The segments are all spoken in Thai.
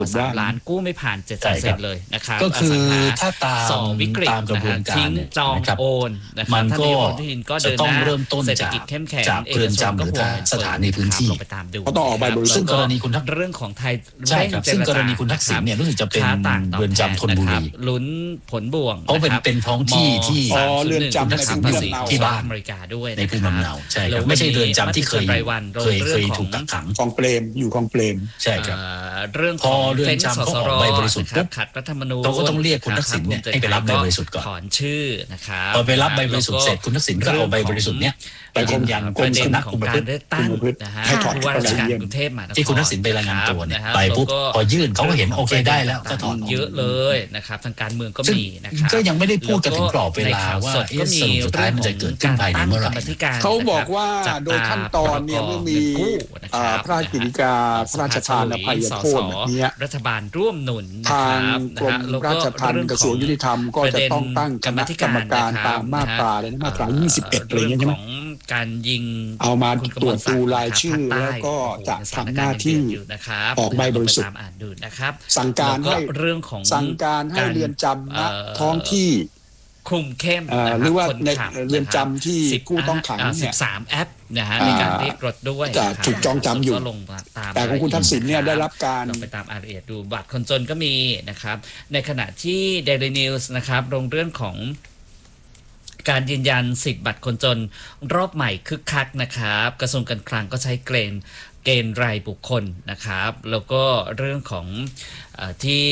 3 ล้านกู้ไม่ผ่าน 7% เลยนะครับก็คือถ้าตามวิกฤตตามกระบวนการทิ้งจองโอนนะครับมันก็จะต้องเริ่มต้นเศรษฐกิจเข้มแข็งจากเรือนจำหรือสถานในพื้นที่ก็ต้องออกใบบริสุทธิ์ซึ่งกรณีคุณทักษิณเรื่องของไทยใช่ครับซึ่งกรณีคุณทักษิณเนี่ยรู้สึกจะเป็นเรือนจำธนบุรีลุ้นผลบวกเพราะเป็นท้องที่ที่เรือนจำในพื้นที่ที่บ้านอเมริกาด้วยในพื้นลำเนาใช่ครับไม่ใช่เรือนจำที่เคยถูกกักขังของเปรมอยู่ของเปรมใช่ครับเรื่องของเรือนจำเขาออกใบบริสุทธิ์ขัดรัฐธรรมนูญเราก็ต้องเรียกคุณทักษิณเนี่ยให้ไปรับใบบริสุทธิ์ก่อนถอนชื่อนะครับพอไปรับใบบริสุทธิ์เสร็จคุณทักษิณก็เอาใบบริสุทธิ์เนี่ยไปยืนยันประเด็นของการเลือกตั้งนะฮะผู้ว่าราชการกรุงเทพมหานครที่คุณทักษิณไปรายงานตัวเนี่ยไปปุ๊บพอยื่นเขาก็เห็นโอเคได้แล้วก็ถอนเยอะเลยนะครับทางการเมืองก็มีนะครับก็ยังไม่ได้พูดกันถึงกรอบเวลาว่าก็มีสุดท้ายมันจะเกิดขึ้นภายในเมื่อไหร่เขาบอกว่าโดยขั้นตอนเนี่ยเมื่อมีพระราชกฤษฎีกาพระราชทานอภัยโทษแบบนี้รัฐบาลร่วมหนุนทางกรมราชทัณฑ์กระทรวงยุติธรรมก็จะต้องตั้งคณะกรรมการตามมาตราเลยนะมาตรา21อะไรอย่างเงี้ยใช่ไหมการยิงเอามาตรวจดูรายชื่อแล้วก็จะทำหน้าที่ออกใบบริสุทธิ์สั่งการให้เรื่องของสั่งการให้เรือนจำณท้องที่คุมเข้มหรือว่าในเรือนจำที่ผู้ต้องขังเนี่ย 13แอปนะฮะในการเรียกรถด้วยจะถูกจองจำอยู่แต่ของคุณทักษิณเนี่ยได้รับการลองไปตามรายละเอียดดูบัตรคนจนก็มีนะครับในขณะที่ Daily News นะครับลงเรื่องของการยืนยันสิทธิ์บัตรคนจนรอบใหม่คึกคักนะครับกระทรวงการคลังก็ใช้เกณฑ์รายบุคคลนะครับแล้วก็เรื่องของที่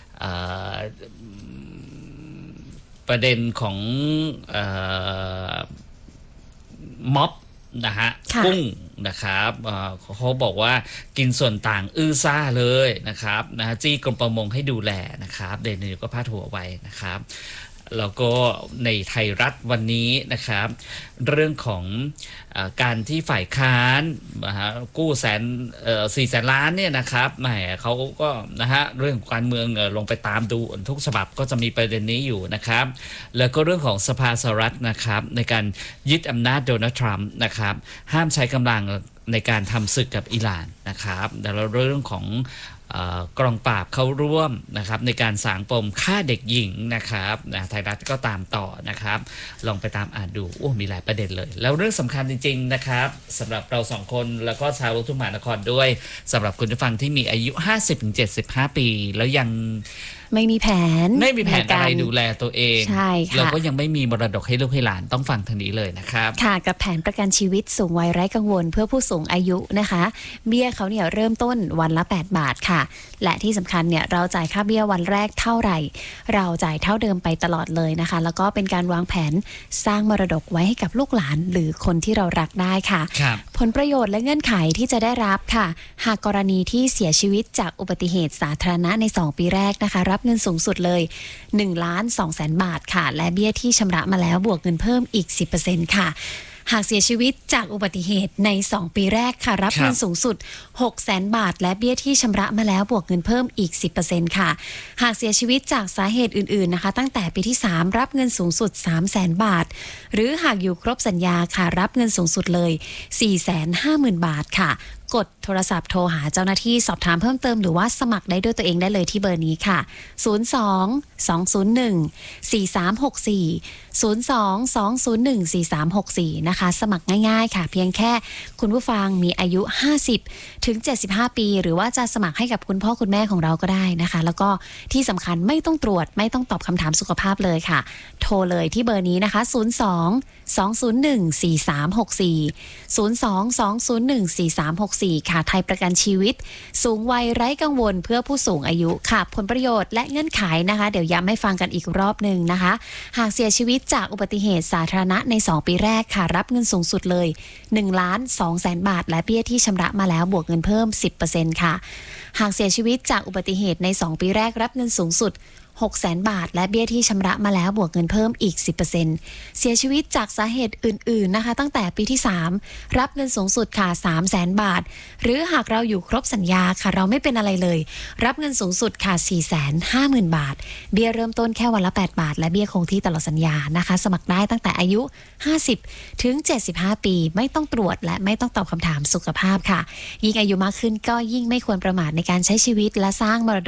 ประเด็นของม็อบนะฮะกุ้งนะครับเขาบอกว่ากินส่วนต่างอื้อซ่าเลยนะครับนะจี้กรมประมงให้ดูแลนะครับเดนิวก็พาดหัวไว้นะครับแล้วก็ในไทยรัฐวันนี้นะครับเรื่องของการที่ฝ่ายค้านกู้400,000 ล้านเนี่ยนะครับแหมเขาก็นะฮะเรื่องการเมืองลงไปตามดูทุกฉบับก็จะมีประเด็นนี้อยู่นะครับแล้วก็เรื่องของสภาสหรัฐนะครับในการยึดอำนาจโดนัลด์ทรัมป์นะครับห้ามใช้กำลังในการทำศึกกับอิหร่านนะครับแล้วเรื่องของกองปราบเขาร่วมนะครับในการสางปมฆ่าเด็กหญิงนะครับไทยรัฐก็ตามต่อนะครับลองไปตามอ่านดูโอ้มีหลายประเด็นเลยแล้วเรื่องสำคัญจริงๆนะครับสำหรับเรา2คนแล้วก็ชาวลูกทุ่งมหานครด้วยสำหรับคุณผู้ฟังที่มีอายุ 50-75 ปีแล้วยังไม่มีแผนอะไรดูแลตัวเองใช่ค่ะเราก็ยังไม่มีมรดกให้ลูกให้หลานต้องฟังทางนี้เลยนะครับค่ะกับแผนประกันชีวิตสูงวัยไร้กังวลเพื่อผู้สูงอายุนะคะเบี้ยเขาเนี่ยเริ่มต้นวันละ8 บาทค่ะและที่สำคัญเนี่ยเราจ่ายค่าเบี้ยวันแรกเท่าไหร่เราจ่ายเท่าเดิมไปตลอดเลยนะคะแล้วก็เป็นการวางแผนสร้างมรดกไว้ให้กับลูกหลานหรือคนที่เรารักได้ค่ะผลประโยชน์และเงื่อนไขที่จะได้รับค่ะหากกรณีที่เสียชีวิตจากอุบัติเหตุสาธารณะใน2 ปีแรกนะคะรับเงินสูงสุดเลย 1,200,000 บาทค่ะและเบี้ยที่ชำระมาแล้วบวกเงินเพิ่มอีก 10% ค่ะหากเสียชีวิตจากอุบัติเหตุใน2 ปีแรกค่ะรับเงินสูงสุด 600,000 บาทและเบี้ยที่ชำระมาแล้วบวกเงินเพิ่มอีก 10% ค่ะหากเสียชีวิตจากสาเหตุอื่นๆนะคะตั้งแต่ปีที่3รับเงินสูงสุด 300,000 บาทหรือหากอยู่ครบสัญญาค่ะรับเงินสูงสุดเลย 450,000 บาทค่ะกดโทรศัพท์โทรหาเจ้าหน้าที่สอบถามเพิ่มเติมหรือว่าสมัครได้ด้วยตัวเองได้เลยที่เบอร์นี้ค่ะ02-201-4364 02-201-4364 นะคะสมัครง่ายๆค่ะเพียงแค่คุณผู้ฟังมีอายุ 50-75 ปีหรือว่าจะสมัครให้กับคุณพ่อคุณแม่ของเราก็ได้นะคะแล้วก็ที่สำคัญไม่ต้องตรวจไม่ต้องตอบคำถามสุขภาพเลยค่ะโทรเลยที่เบอร์นี้นะคะ02-201-4364 02-201-4364 ค่ะไทยประกันชีวิตสูงวัยไร้กังวลเพื่อผู้สูงอายุค่ะผลประโยชน์และเงื่อนไขนะคะเดี๋ยวย้ำให้ฟังกันอีกรอบนึงนะคะหากเสียชีวิตจากอุบัติเหตุสาธารณะใน2 ปีแรกค่ะรับเงินสูงสุดเลย 1,200,000 บาทและเบี้ยที่ชำระมาแล้วบวกเงินเพิ่ม 10% ค่ะหากเสียชีวิตจากอุบัติเหตุใน2 ปีแรกรับเงินสูงสุด 600,000 บาทและเบี้ยที่ชำระมาแล้วบวกเงินเพิ่มอีก 10% เสียชีวิตจากสาเหตุอื่นๆนะคะตั้งแต่ปีที่3รับเงินสูงสุดค่ะ 300,000 บาทหรือหากเราอยู่ครบสัญญาค่ะเราไม่เป็นอะไรเลยรับเงินสูงสุดค่ะ 450,000 บาทเบี้ยเริ่มต้นแค่วันละ8 บาทและเบี้ยคงที่ตลอดสัญญานะคะสมัครได้ตั้งแต่อายุ50ถึง75 ปีไม่ต้องตรวจและไม่ต้องตอบคำถามสุขภาพค่ะยิ่งอายุมากขึ้นก็ยิ่งไม่ควรประมาทในการใช้ชีวิตและสร้างมรดก